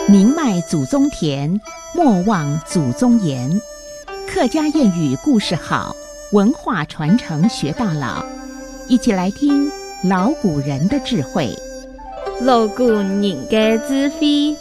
宁迈祖宗田，莫忘祖宗言。客家谚语故事好，文化传承学到老。一起来听老古人的智慧。 老古人的智慧。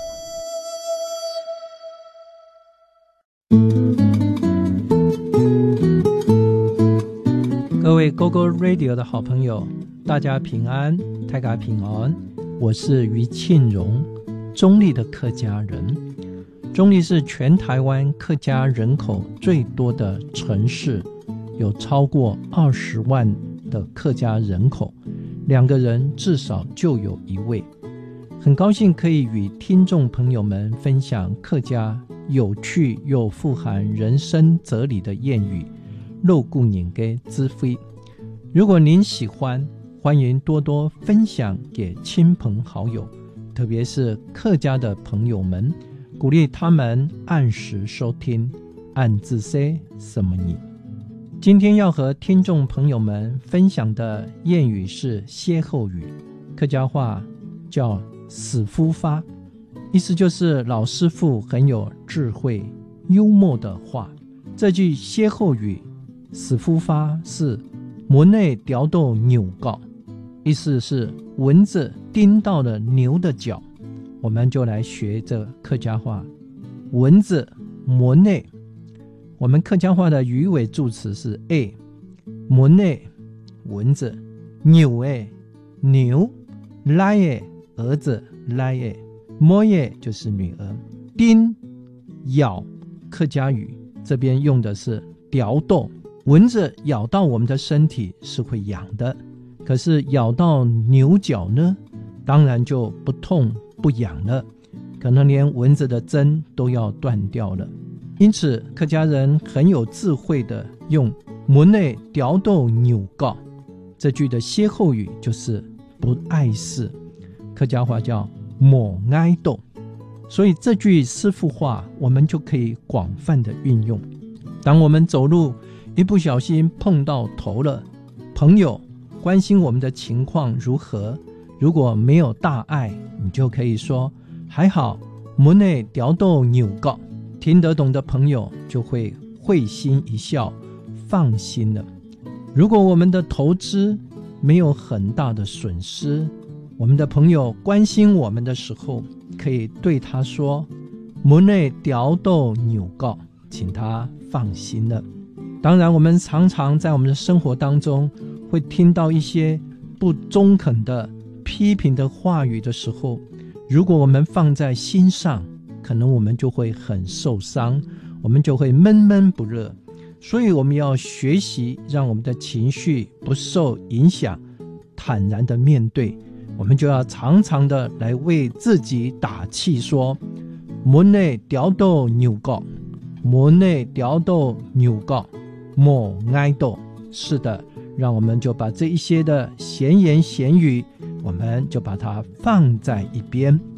各位 GoGo Radio 的好朋友，大家平安，大家平安。我是于庆荣，中坜的客家人。中坜是全台湾客家人口最多的城市，有超过20万的客家人口，2个人至少就有一位。很高兴可以与听众朋友们分享客家有趣又富含人生哲理的谚语，老古人的智慧。如果您喜欢，欢迎多多分享给亲朋好友，特别是客家的朋友们，鼓励他们按时收听，按字说什么你。今天要和听众朋友们分享的谚语是歇后语，客家话叫死夫发，意思就是老师傅很有智慧幽默的话。这句歇后语死夫发是门内叼到牛角，意思是蚊子叮到了牛的脚。我们就来学这客家话，蚊子门内，我们客家话的语尾助词是 a， 门内蚊子，牛诶牛，来诶儿子，来诶摸耶就是女儿，叮咬客家语这边用的是叼豆，蚊子咬到我们的身体是会痒的，可是咬到牛角呢，当然就不痛不痒了，可能连蚊子的针都要断掉了。因此客家人很有智慧的用门内叼到牛角这句的歇后语，就是不碍事，客家话叫莫挨斗。所以这句师傅话我们就可以广泛的运用。当我们走路一不小心碰到头了，朋友关心我们的情况如何，如果没有大碍，你就可以说还好门内叼到牛角，听得懂的朋友就会会心一笑，放心了。如果我们的投资没有很大的损失，我们的朋友关心我们的时候，可以对他说门内叼到牛角，请他放心了。当然我们常常在我们的生活当中会听到一些不中肯的批评的话语的时候，如果我们放在心上，可能我们就会很受伤，我们就会闷闷不乐。所以我们要学习让我们的情绪不受影响，坦然的面对。我们就要常常的来为自己打气，说门内叼到牛角，门内叼到牛角，莫挨斗。是的，让我们就把这一些的闲言闲语，我们就把它放在一边。